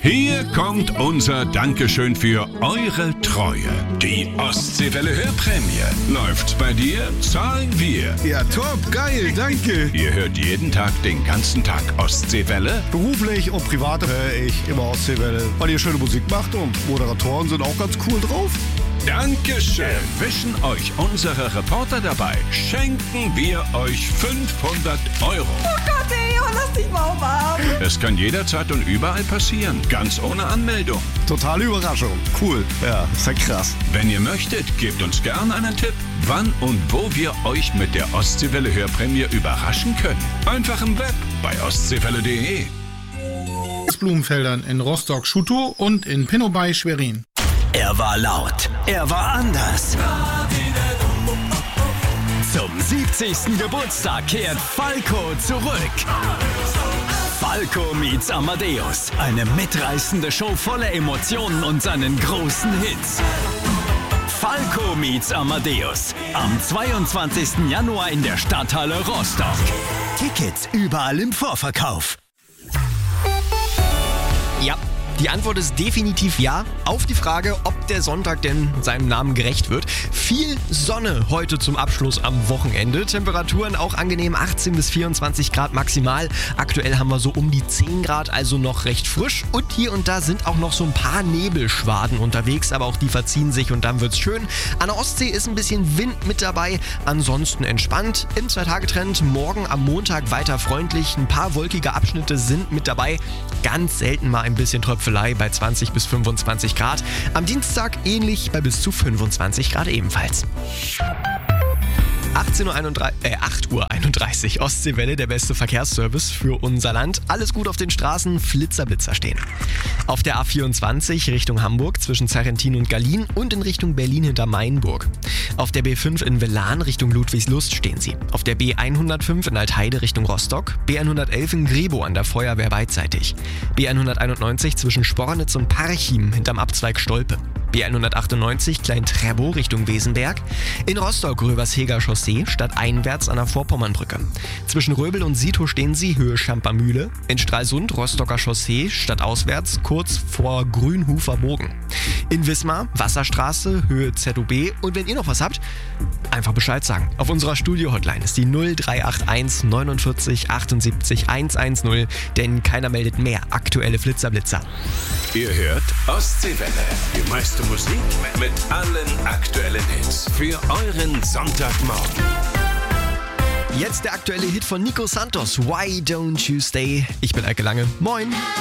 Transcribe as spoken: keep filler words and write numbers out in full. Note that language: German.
Hier kommt unser Dankeschön für eure Treue. Die Ostseewelle Hörprämie. Läuft's bei dir, zahlen wir. Ja, top, geil, danke. Ihr hört jeden Tag den ganzen Tag Ostseewelle? Beruflich und privat höre ich immer Ostseewelle, weil ihr schöne Musik macht und Moderatoren sind auch ganz cool drauf. Dankeschön. Wischen euch unsere Reporter dabei. Schenken wir euch fünfhundert Euro. Oh Gott, ey, lass dich mal umarmen. Es kann jederzeit und überall passieren. Ganz ohne Anmeldung. Totale Überraschung. Cool. Ja, ist ja krass. Wenn ihr möchtet, gebt uns gern einen Tipp, wann und wo wir euch mit der Ostseewelle Hörprämie überraschen können. Einfach im Web bei ostseewelle punkt de. Blumenfeldern in Rostock-Schutow und in Pinnow Schwerin. Er war laut, er war anders. Zum siebzigsten Geburtstag kehrt Falco zurück. Falco meets Amadeus. Eine mitreißende Show voller Emotionen und seinen großen Hits. Falco meets Amadeus. Am zweiundzwanzigsten Januar in der Stadthalle Rostock. Tickets überall im Vorverkauf. Ja, die Antwort ist definitiv ja. Auf die Frage, ob der Sonntag denn seinem Namen gerecht wird. Viel Sonne heute zum Abschluss am Wochenende. Temperaturen auch angenehm, achtzehn bis vierundzwanzig Grad maximal. Aktuell haben wir so um die zehn Grad, also noch recht frisch. Und hier und da sind auch noch so ein paar Nebelschwaden unterwegs, aber auch die verziehen sich und dann wird's schön. An der Ostsee ist ein bisschen Wind mit dabei, ansonsten entspannt. Im Zwei-Tage-Trend morgen am Montag weiter freundlich. Ein paar wolkige Abschnitte sind mit dabei. Ganz selten mal ein bisschen Tröpfelei bei zwanzig bis fünfundzwanzig Grad. Am Dienstag ähnlich bei bis zu fünfundzwanzig Grad ebenfalls. achtzehn Uhr einunddreißig, äh, acht Uhr einunddreißig, Ostseewelle, der beste Verkehrsservice für unser Land. Alles gut auf den Straßen, Flitzer, Blitzer stehen. Auf der A vierundzwanzig Richtung Hamburg zwischen Zerrentin und Gallien und in Richtung Berlin hinter Mainburg. Auf der B fünf in Velan Richtung Ludwigslust stehen sie. Auf der B hundertfünf in Altheide Richtung Rostock. B hundertelf in Grebo an der Feuerwehr beidseitig. B hunderteinundneunzig zwischen Spornitz und Parchim hinterm Abzweig Stolpe. B hundertachtundneunzig Klein-Trebow Richtung Wesenberg. In Rostock Röversheger Chaussee stadteinwärts an der Vorpommernbrücke. Zwischen Röbel und Sito stehen sie Höhe Schampermühle. In Stralsund Rostocker Chaussee stadtauswärts kurz vor Grünhufer Bogen. In Wismar Wasserstraße Höhe Z U B. Und wenn ihr noch was habt, einfach Bescheid sagen. Auf unserer Studio-Hotline ist die null drei acht eins neunundvierzig achtundsiebzig hundertzehn, denn keiner meldet mehr aktuelle Flitzerblitzer. Ihr hört Ostseewelle. Die meiste Musik mit allen aktuellen Hits. Für euren Sonntagmorgen. Jetzt der aktuelle Hit von Nico Santos, Why Don't You Stay? Ich bin Eike Lange. Moin!